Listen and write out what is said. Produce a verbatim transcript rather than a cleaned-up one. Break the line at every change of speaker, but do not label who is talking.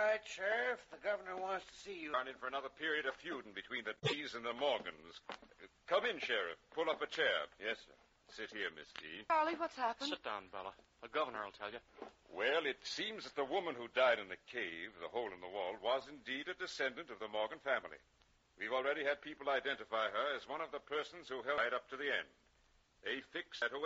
right, Sheriff. The governor wants to see you.
Gone in for another period of feuding between the T's and the Morgans. Come in, Sheriff. Pull up a chair. Yes, sir. Sit here, Miss T.
Charlie, what's happened?
Sit down, Bella. The governor will tell you.
Well, it seems that the woman who died in the cave, the hole in the wall, was indeed a descendant of the Morgan family. We've already had people identify her as one of the persons who held right up to the end. They fixed that